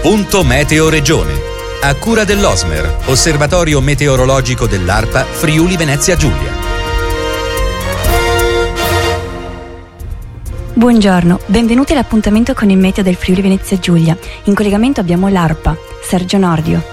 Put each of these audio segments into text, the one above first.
Punto Meteo Regione. A cura dell'Osmer, Osservatorio Meteorologico dell'ARPA Friuli Venezia Giulia. Buongiorno, benvenuti all'appuntamento con il meteo del Friuli Venezia Giulia. In collegamento abbiamo l'ARPA, Sergio Nordio.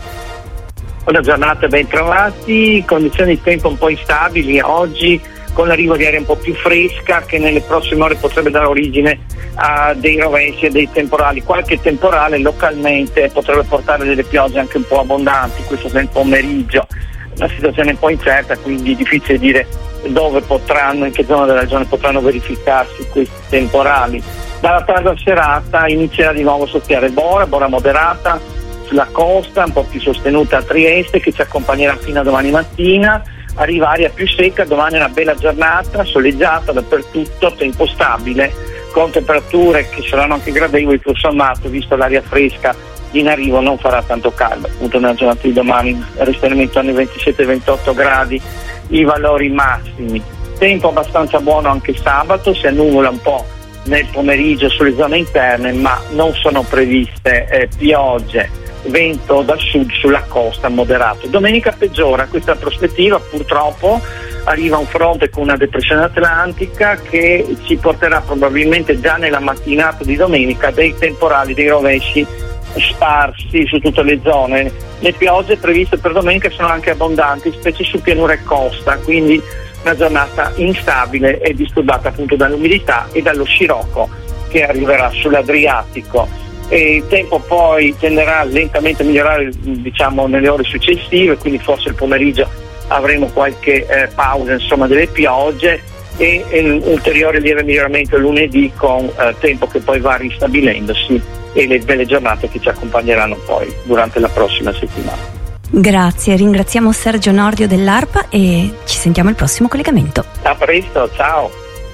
Buona giornata, ben trovati. Condizioni di tempo un po' instabili oggi, con l'arrivo di aria un po' più fresca che nelle prossime ore potrebbe dare origine a dei rovesci e dei temporali. Qualche temporale localmente potrebbe portare delle piogge anche un po' abbondanti, questo nel pomeriggio. Una situazione un po' incerta, quindi difficile dire dove potranno, in che zona della regione potranno verificarsi questi temporali. Dalla tarda serata inizierà di nuovo a soffiare bora moderata sulla costa, un po' più sostenuta a Trieste, che ci accompagnerà fino a domani mattina. Arriva aria più secca, domani è una bella giornata, soleggiata dappertutto, tempo stabile, con temperature che saranno anche gradevoli, tutto sommato, visto l'aria fresca in arrivo non farà tanto caldo. Appunto nella giornata di domani resteremo intorno ai 27-28 gradi i valori massimi. Tempo abbastanza buono anche sabato, si annuvola un po' nel pomeriggio sulle zone interne, ma non sono previste piogge. Vento dal sud sulla costa moderato. Domenica peggiora questa prospettiva, purtroppo arriva un fronte con una depressione atlantica che ci porterà probabilmente già nella mattinata di domenica dei temporali, dei rovesci sparsi su tutte le zone. Le piogge previste per domenica sono anche abbondanti, specie su pianura e costa, quindi una giornata instabile e disturbata appunto dall'umidità e dallo scirocco che arriverà sull'Adriatico. E il tempo poi tenderà lentamente a migliorare, diciamo, nelle ore successive, quindi forse il pomeriggio avremo qualche pausa, insomma, delle piogge e un ulteriore lieve miglioramento lunedì con tempo che poi va ristabilendosi e le belle giornate che ci accompagneranno poi durante la prossima settimana. Grazie, ringraziamo Sergio Nordio dell'ARPA e ci sentiamo al prossimo collegamento. A presto, ciao!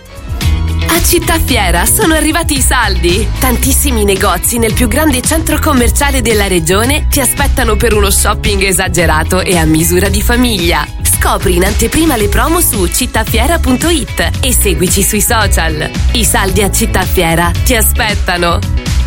A Città Fiera sono arrivati i saldi. Tantissimi negozi nel più grande centro commerciale della regione ti aspettano per uno shopping esagerato e a misura di famiglia. Scopri in anteprima le promo su cittafiera.it e seguici sui social. I saldi a Città Fiera ti aspettano.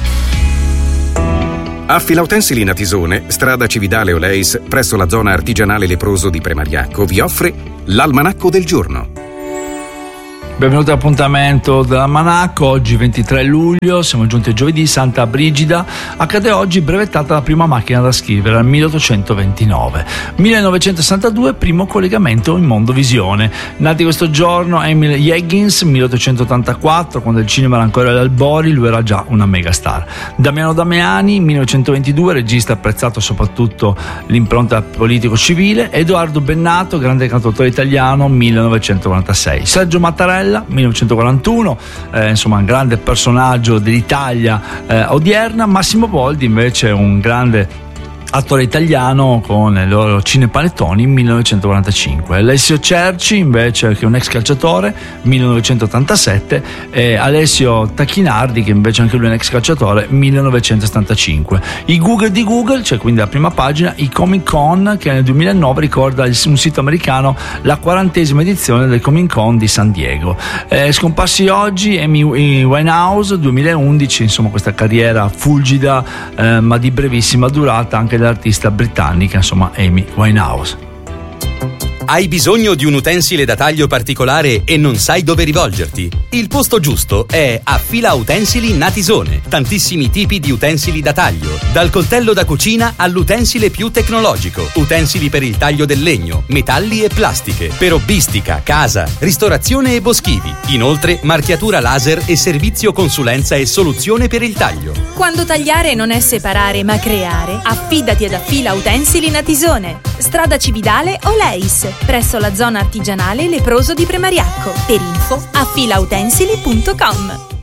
A Filautensili Natisone, strada Cividale Oleis, presso la zona artigianale leproso di Premariacco, vi offre l'Almanacco del giorno. Benvenuti all'appuntamento dell'Almanacco. Oggi 23 luglio, siamo giunti a giovedì. Santa Brigida. Accade oggi brevettata la prima macchina da scrivere al 1829. 1962 primo collegamento in Mondovisione. Nati questo giorno Emil Higgins, 1884, quando il cinema era ancora agli albori, lui era già una megastar. Damiano Damiani, 1922, regista apprezzato soprattutto l'impronta politico-civile. Edoardo Bennato, grande cantautore italiano, 1946. Sergio Mattarella, 1941, insomma un grande personaggio dell'Italia odierna. Massimo Boldi invece un grande attore italiano con i loro cinepanettoni, 1945. Alessio Cerci invece, che è un ex calciatore, 1987, e Alessio Tacchinardi, che invece anche lui è un ex calciatore, 1975. I Google di Google, cioè quindi la prima pagina, i Comic Con, che nel 2009 ricorda un sito americano la 40esima edizione del Comic Con di San Diego. Scomparsi oggi Amy Winehouse, 2011, insomma questa carriera fulgida ma di brevissima durata anche dell'artista britannica, insomma Amy Winehouse. Hai bisogno di un utensile da taglio particolare e non sai dove rivolgerti? Il posto giusto è a Fila Utensili Natisone. Tantissimi tipi di utensili da taglio, dal coltello da cucina all'utensile più tecnologico, utensili per il taglio del legno, metalli e plastiche, per hobbistica, casa, ristorazione e boschivi. Inoltre marchiatura laser e servizio consulenza e soluzione per il taglio. Quando tagliare non è separare ma creare, affidati ad Affila Utensili Natisone. Strada Cividale Oleis, presso la zona artigianale leproso di Premariacco. Per info affilautensili.com.